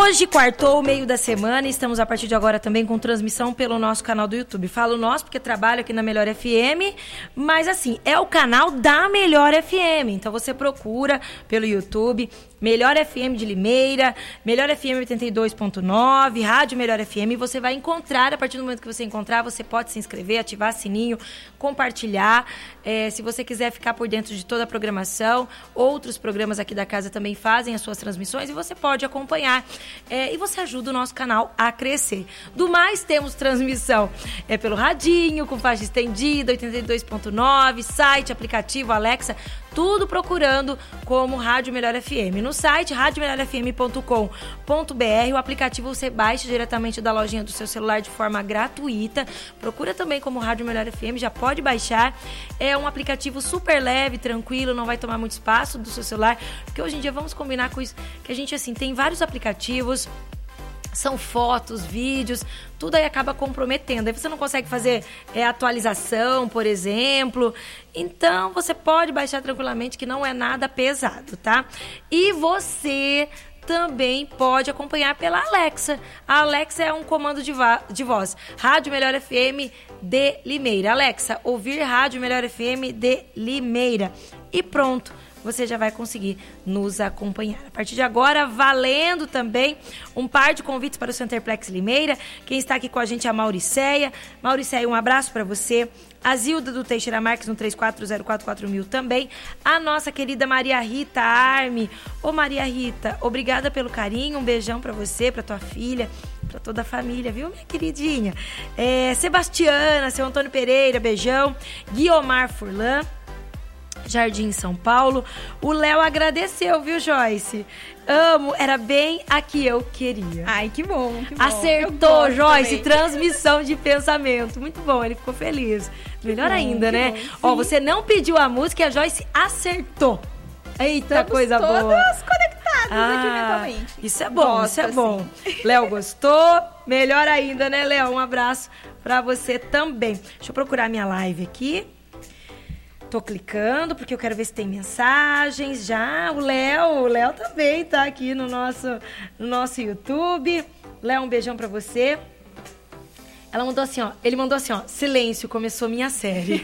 Hoje, quartou, meio da semana, e estamos a partir de agora também com transmissão pelo nosso canal do YouTube. Falo nosso porque trabalho aqui na Melhor FM, mas assim, é o canal da Melhor FM. Então você procura pelo YouTube, Melhor FM de Limeira, Melhor FM 82.9, Rádio Melhor FM, e você vai encontrar, a partir do momento que você encontrar, você pode se inscrever, ativar sininho, compartilhar. Se você quiser ficar por dentro de toda a programação, outros programas aqui da casa também fazem as suas transmissões e você pode acompanhar. E você ajuda o nosso canal a crescer. Do mais, temos transmissão pelo radinho, com faixa estendida, 82.9, site, aplicativo, Alexa, tudo procurando como Rádio Melhor FM. No site, radiomelhorfm.com.br, o aplicativo você baixa diretamente da lojinha do seu celular de forma gratuita. Procura também como Rádio Melhor FM, já pode baixar. É um aplicativo super leve, tranquilo, não vai tomar muito espaço do seu celular, porque hoje em dia vamos combinar com isso, que a gente, assim, tem vários aplicativos, são fotos, vídeos, tudo aí acaba comprometendo. Aí você não consegue fazer atualização, por exemplo. Então, você pode baixar tranquilamente, que não é nada pesado, tá? E você também pode acompanhar pela Alexa. A Alexa é um comando de voz. Rádio Melhor FM de Limeira. Alexa, ouvir Rádio Melhor FM de Limeira. E pronto. Você já vai conseguir nos acompanhar. A partir de agora, valendo também um par de convites para o Centerplex Limeira. Quem está aqui com a gente é a Mauricéia. Mauricéia, um abraço para você. A Zilda do Teixeira Marques no 34044000 também. A nossa querida Maria Rita Arme. Ô Maria Rita, obrigada pelo carinho. Um beijão para você, para tua filha, para toda a família, viu, minha queridinha? Sebastiana, seu Antônio Pereira, beijão. Guiomar Furlan, Jardim São Paulo. O Léo agradeceu, viu, Joyce? Amo, era bem a que eu queria. Ai, que bom, que bom. Acertou, Joyce, também. Transmissão de pensamento. Muito bom, ele ficou feliz. Melhor ainda, né? Ó, você não pediu a música e a Joyce acertou. Eita, estamos coisa boa. Todas conectadas aqui mentalmente. Isso é bom, isso é bom. Léo gostou? Melhor ainda, né, Léo? Um abraço pra você também. Deixa eu procurar minha live aqui. Tô clicando, porque eu quero ver se tem mensagens já. O Léo também tá aqui no nosso YouTube. Léo, um beijão pra você. Ele mandou assim, ó, silêncio, começou minha série.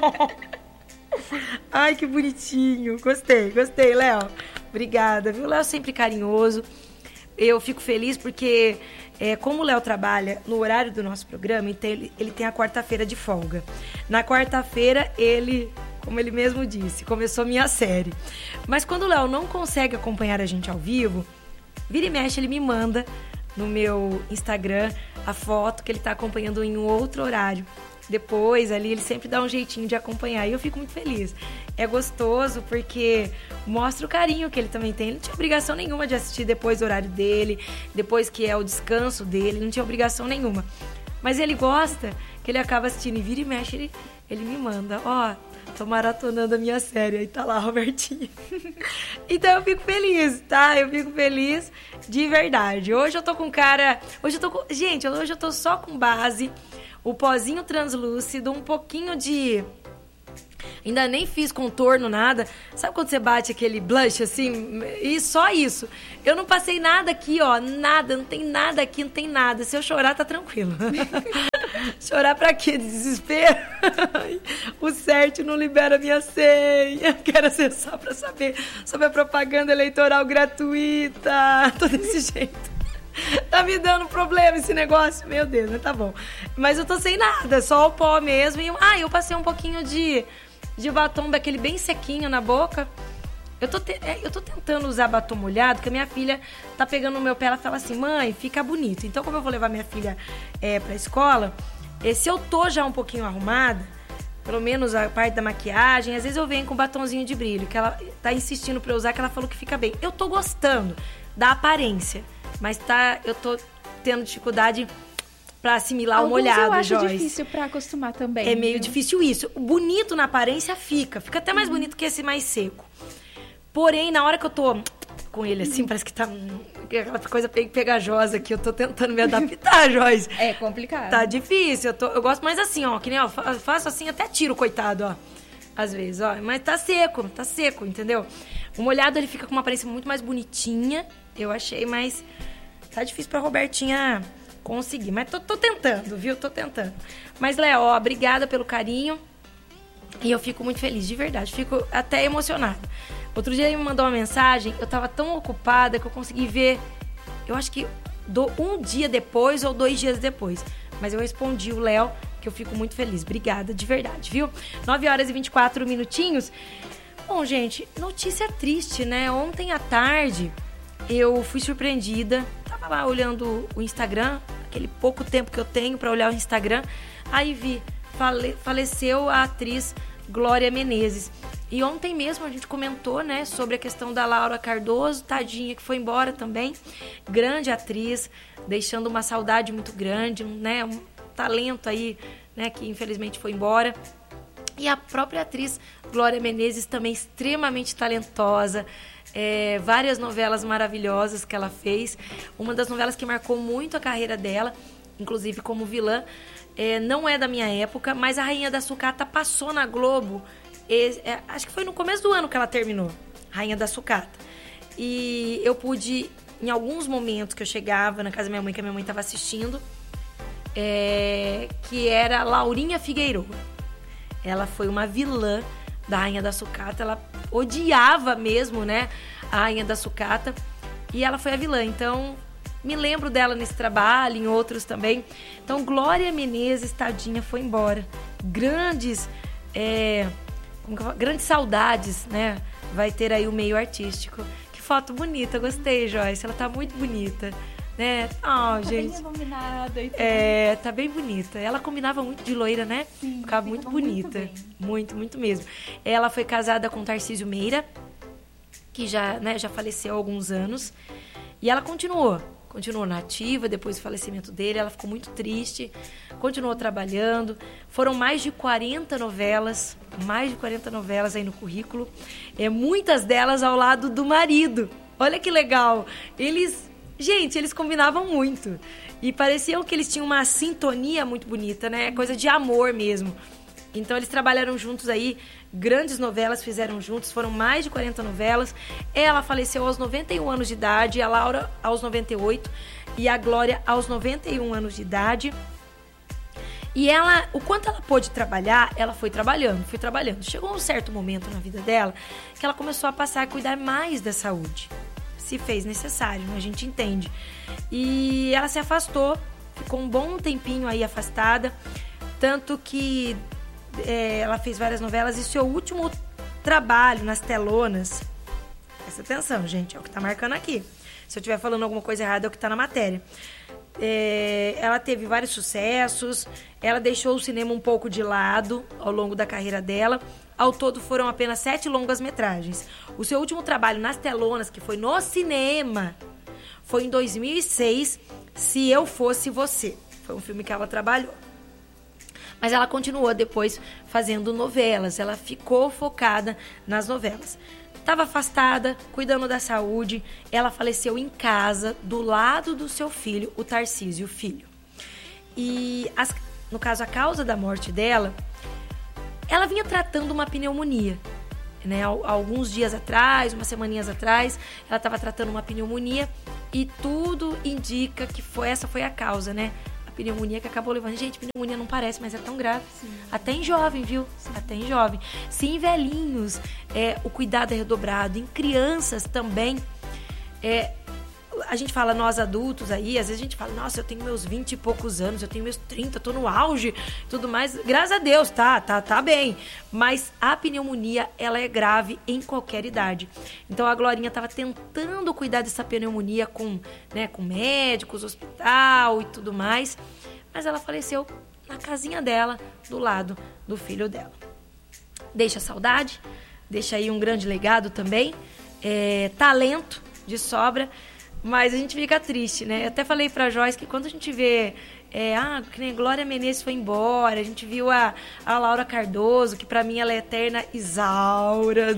Ai, que bonitinho. Gostei, Léo. Obrigada, viu? O Léo é sempre carinhoso. Eu fico feliz porque, como o Léo trabalha no horário do nosso programa, então ele tem a quarta-feira de folga. Na quarta-feira, como ele mesmo disse, começou minha série. Mas quando o Léo não consegue acompanhar a gente ao vivo, vira e mexe, ele me manda no meu Instagram a foto que ele está acompanhando em um outro horário. Depois, ali, ele sempre dá um jeitinho de acompanhar e eu fico muito feliz. É gostoso porque mostra o carinho que ele também tem. Ele não tinha obrigação nenhuma de assistir depois do horário dele, depois que é o descanso dele, não tinha obrigação nenhuma. Mas ele gosta que ele acaba assistindo e vira e mexe, ele me manda, ó, tô maratonando a minha série. Aí tá lá, Robertinho. Então eu fico feliz, tá? Eu fico feliz de verdade. Hoje eu tô com cara... Gente, hoje eu tô só com base, o pozinho translúcido, um pouquinho de... Ainda nem fiz contorno, nada. Sabe quando você bate aquele blush assim? E só isso. Eu não passei nada aqui, ó. Nada, não tem nada aqui, não tem nada. Se eu chorar, tá tranquilo. Chorar pra quê? Desespero? O CERT não libera minha senha. Quero acessar pra saber sobre a propaganda eleitoral gratuita. Tô desse jeito. Tá me dando problema esse negócio. Meu Deus, mas tá bom. Mas eu tô sem nada, só o pó mesmo. E eu passei um pouquinho de batom daquele bem sequinho na boca. Eu tô tentando usar batom molhado, porque a minha filha tá pegando no meu pé, ela fala assim, mãe, fica bonito. Então, como eu vou levar minha filha pra escola, se eu tô já um pouquinho arrumada, pelo menos a parte da maquiagem, às vezes eu venho com batonzinho de brilho, que ela tá insistindo pra eu usar, que ela falou que fica bem. Eu tô gostando da aparência, mas eu tô tendo dificuldade pra assimilar o molhado, Joyce. Eu acho difícil pra acostumar também. É meio difícil isso. O bonito na aparência fica até mais bonito que esse mais seco. Porém, na hora que eu tô com ele assim, parece que tá aquela coisa pegajosa que eu tô tentando me adaptar, Joyce. É complicado. Tá difícil. Eu gosto mais assim, ó, que nem, ó, faço assim, até tiro, coitado, ó. Às vezes, ó. Mas tá seco, entendeu? O molhado, ele fica com uma aparência muito mais bonitinha, eu achei, mas Tá difícil pra Robertinha conseguir, mas tô tentando, viu? Tô tentando. Mas, Léo, ó, obrigada pelo carinho. E eu fico muito feliz, de verdade. Fico até emocionada. Outro dia ele me mandou uma mensagem, eu tava tão ocupada que eu consegui ver, eu acho que um dia depois ou 2 dias depois. Mas eu respondi o Léo, que eu fico muito feliz. Obrigada, de verdade, viu? 9h24. Bom, gente, notícia triste, né? Ontem à tarde, eu fui surpreendida. Tava lá olhando o Instagram, aquele pouco tempo que eu tenho pra olhar o Instagram. Aí vi, faleceu a atriz Glória Menezes. E ontem mesmo a gente comentou, né, sobre a questão da Laura Cardoso, tadinha, que foi embora também. Grande atriz, deixando uma saudade muito grande, né, um talento aí, né, que infelizmente foi embora. E a própria atriz Glória Menezes também extremamente talentosa. Várias novelas maravilhosas que ela fez. Uma das novelas que marcou muito a carreira dela, inclusive como vilã, não é da minha época, mas a Rainha da Sucata passou na Globo. Acho que foi no começo do ano que ela terminou, Rainha da Sucata. E eu pude, em alguns momentos que eu chegava na casa da minha mãe, que a minha mãe estava assistindo, que era Laurinha Figueiredo. Ela foi uma vilã da Rainha da Sucata, ela odiava mesmo, né, a Rainha da Sucata, e ela foi a vilã. Então, me lembro dela nesse trabalho, em outros também. Então, Glória Menezes, tadinha, foi embora. Grandes saudades, né? Vai ter aí o meio artístico. Que foto bonita, gostei, Joyce. Ela tá muito bonita, né? Tá gente. bem iluminada e tudo. Tá bem bonita. Ela combinava muito de loira, né? Sim, ficava muito bonita. Muito, muito mesmo. Ela foi casada com Tarcísio Meira, que já faleceu há alguns anos. E ela continuou na ativa depois do falecimento dele. Ela ficou muito triste, continuou trabalhando. Foram mais de 40 novelas aí no currículo. Muitas delas ao lado do marido. Olha que legal. Eles combinavam muito. E pareciam que eles tinham uma sintonia muito bonita, né? Coisa de amor mesmo. Então, eles trabalharam juntos aí, grandes novelas fizeram juntos, foram mais de 40 novelas. Ela faleceu aos 91 anos de idade, a Laura aos 98 e a Glória aos 91 anos de idade. E ela, o quanto ela pôde trabalhar, ela foi trabalhando. Chegou um certo momento na vida dela que ela começou a passar a cuidar mais da saúde. Se fez necessário, né? A gente entende. E ela se afastou, ficou um bom tempinho aí afastada, tanto que ela fez várias novelas e seu último trabalho nas telonas, presta atenção, gente, é o que tá marcando aqui. Se eu estiver falando alguma coisa errada, é o que tá na matéria. Ela teve vários sucessos, ela deixou o cinema um pouco de lado ao longo da carreira dela. Ao todo foram apenas 7 longas-metragens. O seu último trabalho nas telonas, que foi no cinema, foi em 2006, Se Eu Fosse Você. Foi um filme que ela trabalhou. Mas ela continuou depois fazendo novelas. Ela ficou focada nas novelas. Estava afastada, cuidando da saúde. Ela faleceu em casa, do lado do seu filho, o Tarcísio Filho. E, no caso, a causa da morte dela, ela vinha tratando uma pneumonia. Né? Alguns dias atrás, umas semaninhas atrás, ela estava tratando uma pneumonia e tudo indica que essa foi a causa, né? Pneumonia que acabou levando. Gente, pneumonia não parece, mas é tão grave. Sim. Até em jovem, viu? Sim. Até em jovem. Se em velhinhos o cuidado é redobrado, em crianças também. A gente fala, nós adultos aí, às vezes a gente fala, nossa, eu tenho meus 20 e poucos anos, eu tenho meus 30, tô no auge, tudo mais. Graças a Deus, tá bem. Mas a pneumonia, ela é grave em qualquer idade. Então a Glorinha tava tentando cuidar dessa pneumonia com médicos, hospital e tudo mais. Mas ela faleceu na casinha dela, do lado do filho dela. Deixa saudade, deixa aí um grande legado também, talento de sobra. Mas a gente fica triste, né? Eu até falei pra Joyce que quando a gente vê... que nem Glória Menezes foi embora, a gente viu a Laura Cardoso, que pra mim ela é a eterna Isaura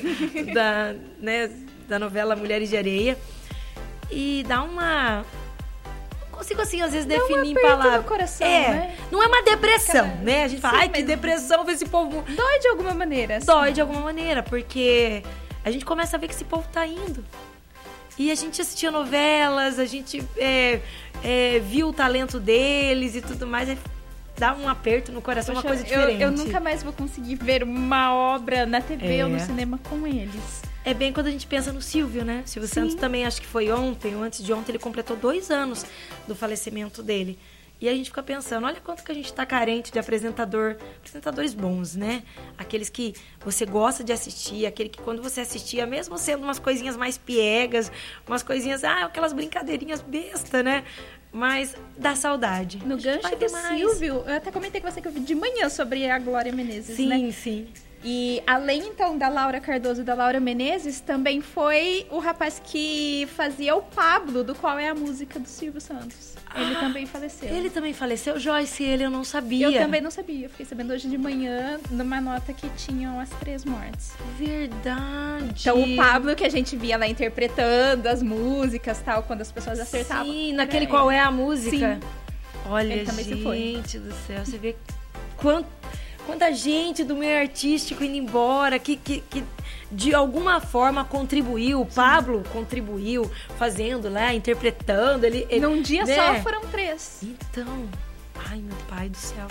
da novela Mulheres de Areia. E dá uma... Não consigo, assim, às vezes, definir em palavras. No coração, né? Não é uma depressão, né? A gente fala, que depressão, ver esse povo... Dói de alguma maneira. Assim. Dói de alguma maneira, porque a gente começa a ver que esse povo tá indo. E a gente assistia novelas, a gente viu o talento deles e tudo mais. Aí dá um aperto no coração, Poxa, uma coisa diferente. Eu nunca mais vou conseguir ver uma obra na TV ou no cinema com eles. É bem quando a gente pensa no Silvio, né? Silvio Santos também, acho que foi ontem ou antes de ontem, ele completou 2 anos do falecimento dele. E a gente fica pensando, olha quanto que a gente tá carente de apresentadores bons, né? Aqueles que você gosta de assistir, aquele que quando você assistia, mesmo sendo umas coisinhas mais piegas, umas coisinhas, aquelas brincadeirinhas besta, né? Mas dá saudade. No gancho do Silvio, eu até comentei com você que eu vi de manhã sobre a Glória Menezes, né? Sim, sim. E além, então, da Laura Cardoso e da Laura Menezes, também foi o rapaz que fazia o Pablo, do qual é a música do Silvio Santos. Ele também faleceu. Ele também faleceu? Joyce, ele eu não sabia. Eu também não sabia. Eu fiquei sabendo hoje de manhã, numa nota que tinham as 3 mortes. Verdade. Então, o Pablo que a gente via lá interpretando as músicas, tal, quando as pessoas acertavam. Sim, naquele Qual é a Música. Sim. Olha, Ele também se foi. gente do céu, você vê quanta gente do meio artístico indo embora, que de alguma forma contribuiu. O Pablo contribuiu, fazendo lá, interpretando. Ele num dia só foram 3. Então, ai meu pai do céu.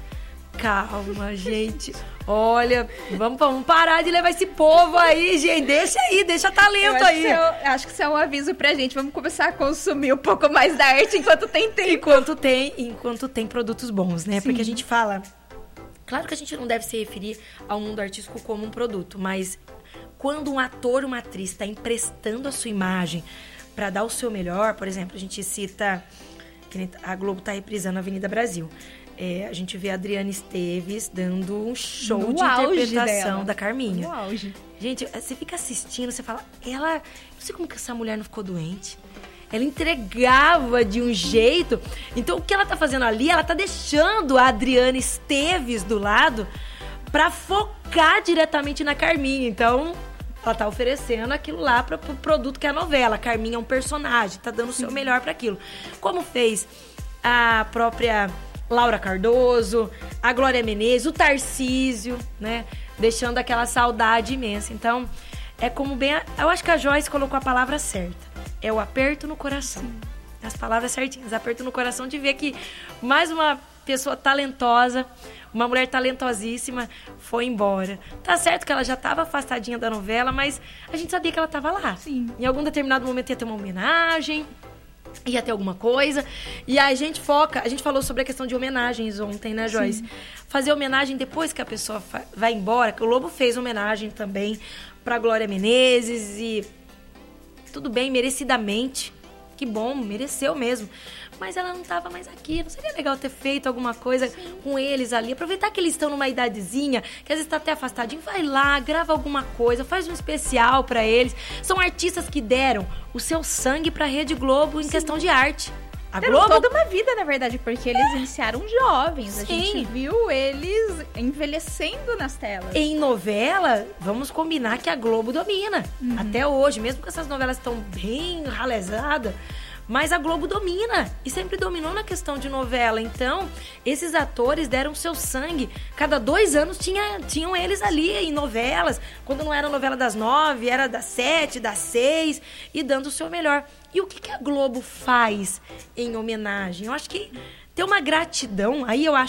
Calma, gente. Olha, vamos parar de levar esse povo aí, gente. Deixa talento aí. Acho que isso é um aviso pra gente. Vamos começar a consumir um pouco mais da arte enquanto tem tempo. Enquanto tem produtos bons, né? Sim. Porque a gente fala... Claro que a gente não deve se referir ao mundo artístico como um produto, mas quando um ator ou uma atriz está emprestando a sua imagem para dar o seu melhor, por exemplo, a gente cita... que a Globo está reprisando a Avenida Brasil. A gente vê a Adriana Esteves dando um show no de interpretação dela. Da Carminha. No auge. Gente, você fica assistindo, você fala... Não sei como que essa mulher não ficou doente. Ela entregava de um jeito. Então, o que ela tá fazendo ali, ela tá deixando a Adriana Esteves do lado pra focar diretamente na Carminha. Então, ela tá oferecendo aquilo lá pro produto que é a novela. A Carminha é um personagem, tá dando o seu melhor pra aquilo. Como fez a própria Laura Cardoso, a Glória Menezes, o Tarcísio, né? Deixando aquela saudade imensa. Então, é como bem... Eu acho que a Joyce colocou a palavra certa. É o aperto no coração. Sim. As palavras certinhas. Aperto no coração de ver que mais uma pessoa talentosa, uma mulher talentosíssima, foi embora. Tá certo que ela já estava afastadinha da novela, mas a gente sabia que ela estava lá. Sim. Em algum determinado momento ia ter uma homenagem, ia ter alguma coisa. E a gente falou sobre a questão de homenagens ontem, né, Joyce? Sim. Fazer homenagem depois que a pessoa vai embora, que o Lobo fez homenagem também pra Glória Menezes e... Tudo bem, merecidamente. Que bom, mereceu mesmo. Mas ela não estava mais aqui. Não seria legal ter feito alguma coisa com eles ali? Aproveitar que eles estão numa idadezinha, que às vezes está até afastadinho. Vai lá, grava alguma coisa, faz um especial para eles. São artistas que deram o seu sangue para a Rede Globo em questão de arte. A Globo... toda uma vida, na verdade, porque eles iniciaram jovens. Sim. A gente viu eles envelhecendo nas telas. Em novela, vamos combinar que a Globo domina. Até hoje, mesmo que essas novelas estão bem ralezadas, mas a Globo domina. E sempre dominou na questão de novela. Então, esses atores deram seu sangue. Cada 2 anos tinham eles ali em novelas. Quando não era novela das 9, era das 7, das 6. E dando o seu melhor. E o que a Globo faz em homenagem? Eu acho que tem uma gratidão. Aí eu acho